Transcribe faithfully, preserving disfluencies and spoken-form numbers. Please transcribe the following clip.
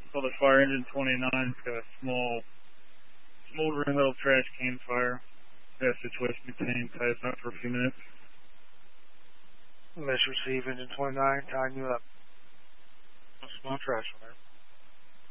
Called the fire engine twenty-nine. It's got a small, smoldering little trash can fire. That situation contained. Tie us up for a few minutes. Let's receive engine twenty-nine, tying you up. Small trash fire.